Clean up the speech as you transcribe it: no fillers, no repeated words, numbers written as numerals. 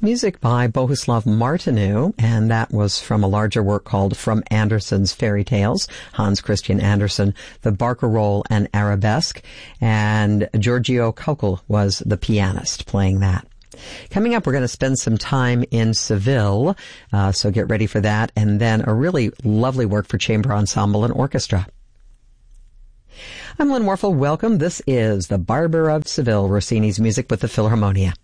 Music by Bohuslav Martinu, and that was from a larger work called From Andersen's Fairy Tales, Hans Christian Andersen, the Barcarolle and Arabesque, and Giorgio Kaukel was the pianist playing that. Coming up, we're going to spend some time in Seville, so get ready for that, and then a really lovely work for chamber ensemble and orchestra. I'm Lynn Warfel. Welcome. This is The Barber of Seville, Rossini's music with the Philharmonia.